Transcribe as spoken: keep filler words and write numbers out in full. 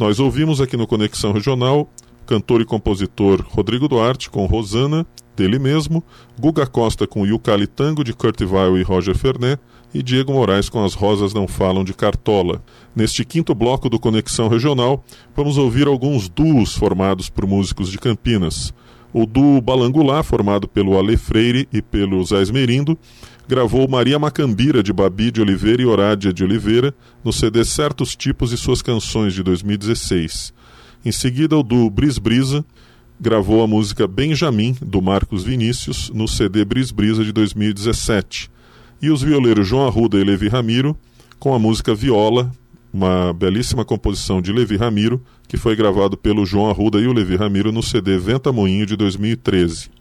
Nós ouvimos aqui no Conexão Regional cantor e compositor Rodrigo Duarte com Rosana, dele mesmo, Guga Costa com Yucali Tango de Kurt Weill e Roger Fernet e Diego Moraes com As Rosas Não Falam de Cartola. Neste quinto bloco do Conexão Regional, vamos ouvir alguns duos formados por músicos de Campinas. O duo Balangulá, formado pelo Ale Freire e pelo Zé Esmerindo, gravou Maria Macambira de Babi de Oliveira e Horádia de Oliveira no C D Certos Tipos e Suas Canções de dois mil e dezesseis. Em seguida, o duo Bris Brisa gravou a música Benjamin, do Marcos Vinícius, no C D Bris Brisa de dois mil e dezessete. E os violeiros João Arruda e Levi Ramiro com a música Viola, uma belíssima composição de Levi Ramiro, que foi gravado pelo João Arruda e o Levi Ramiro no C D Venta Moinho de dois mil e treze.